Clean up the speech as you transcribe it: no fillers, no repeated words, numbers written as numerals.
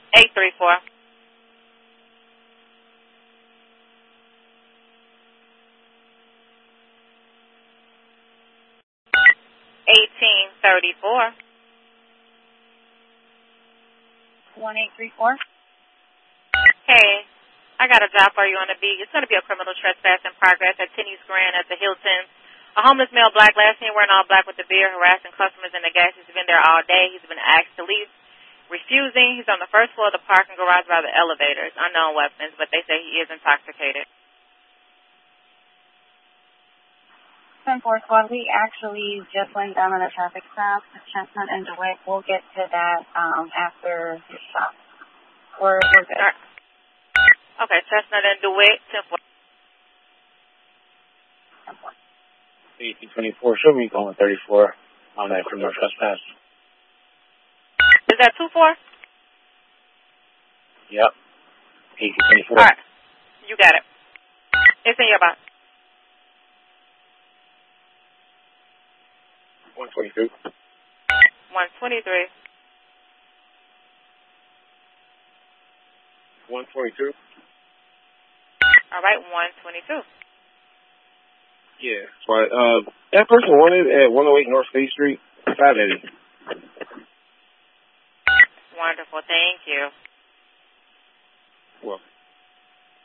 834. 1834. 1834. Hey, I got a job for you on the beat. It's going to be a criminal trespass in progress at Tenny's Grand at the Hilton. A homeless male, black, last seen wearing all black with a beard, harassing customers in the gas. He's been there all day. He's been asked to leave, refusing. He's on the first floor of the parking garage by the elevators. Unknown weapons, but they say he is intoxicated. 10-4 squad, we actually just went down on a traffic stop at Chestnut and DeWitt. We'll get to that after the stop. We're good. All right. Okay, Chestnut and DeWitt, 10-4. 1824, show me going 34 on that criminal trespass. Is that 2-4? Yep. 1824. All right. You got it. It's in your box. 122. 123. 122. All right, 122. Yeah. So that person wanted at 108 North State Street. 580. Wonderful. Thank you. Well.